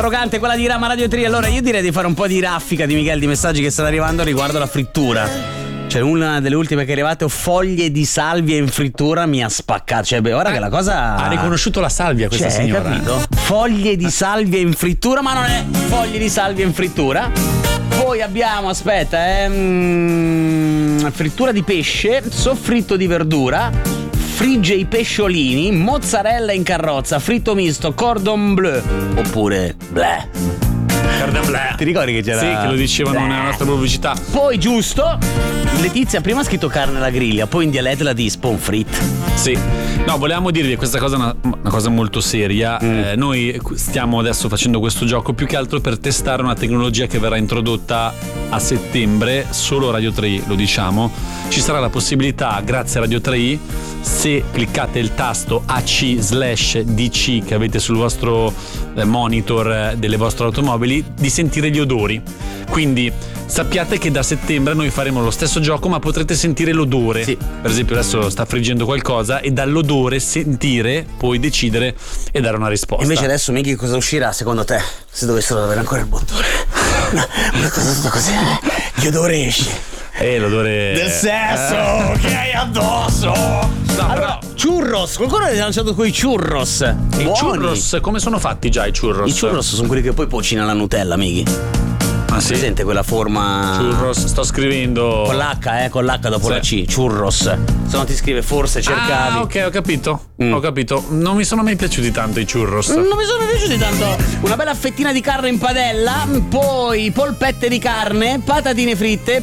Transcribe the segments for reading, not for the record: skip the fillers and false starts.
interrogante, quella di Rama Radio 3. Allora io direi di fare un po' di raffica di Miguel, di messaggi che stanno arrivando riguardo la frittura. Cioè, una delle ultime che è arrivata, foglie di salvia in frittura, mi ha spaccato. Cioè, beh, ora che la cosa. Ha riconosciuto la salvia questa signora. Hai capito? Foglie di salvia in frittura, ma non è foglie di salvia in frittura. Poi abbiamo, frittura di pesce, soffritto di verdura, frigge i pesciolini, mozzarella in carrozza, fritto misto, cordon bleu. Oppure bleh. Ti ricordi che c'era? Sì, che lo dicevano nella nostra pubblicità. Poi giusto, Letizia prima ha scritto carne alla griglia, poi in dialetto la di spon frit. Sì. No, volevamo dirvi che questa cosa è una cosa molto seria. Noi stiamo adesso facendo questo gioco più che altro per testare una tecnologia che verrà introdotta a settembre, solo Radio 3, lo diciamo. Ci sarà la possibilità, grazie a Radio 3, se cliccate il tasto AC/DC che avete sul vostro monitor delle vostre automobili, di sentire gli odori. Quindi sappiate che da settembre noi faremo lo stesso gioco, ma potrete sentire l'odore. Sì. Per esempio adesso sta friggendo qualcosa e dall'odore sentire, puoi decidere e dare una risposta. Invece adesso, Miki, cosa uscirà secondo te? Se dovessero avere ancora il bottone. Una cosa tutta così. Che odore esce? L'odore del sesso che hai addosso. No, allora, churros. Qualcuno ha lanciato quei churros. I churros, come sono fatti già i churros? I churros sono quelli che poi cucina la Nutella, Miki. Ah, sì? Presente quella forma? Churros, sto scrivendo con l'H, con l'H dopo la C. Churros. Se no ti scrive forse cercavi. Ah, ok, ho capito. Ho capito. Non mi sono mai piaciuti tanto i churros. Non mi sono piaciuti tanto. Una bella fettina di carne in padella, poi polpette di carne, patatine fritte,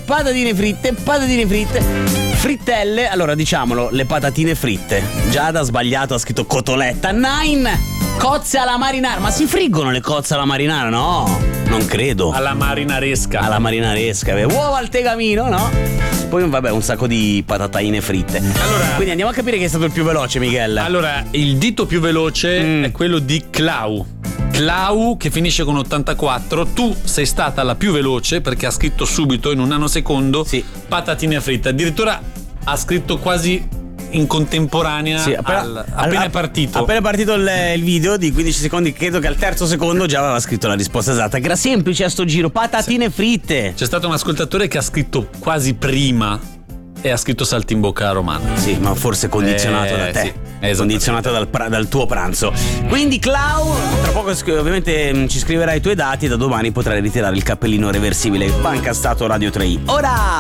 frittelle. Allora, diciamolo, le patatine fritte. Giada ha sbagliato, ha scritto cotoletta. 9 cozze alla marinara. Ma si friggono le cozze alla marinara? No, non credo. Alla marinaresca. Uova al tegamino, no? Poi vabbè, un sacco di patatine fritte. Allora, quindi andiamo a capire chi è stato il più veloce, Miguel. Allora, il dito più veloce è quello di Clau, che finisce con 84. Tu sei stata la più veloce perché ha scritto subito in un nanosecondo patatine fritte. Addirittura ha scritto quasi in contemporanea, sì, appena è partito. Appena è partito il video di 15 secondi, credo che al terzo secondo già aveva scritto la risposta esatta. Che era semplice a sto giro, patatine fritte. C'è stato un ascoltatore che ha scritto quasi prima e ha scritto saltimbocca romana. Sì, ma forse condizionato da te. Sì, condizionato dal tuo pranzo. Quindi Clau, tra poco ovviamente ci scriverai i tuoi dati e da domani potrai ritirare il cappellino reversibile. Banca Stato Radio 3. Ora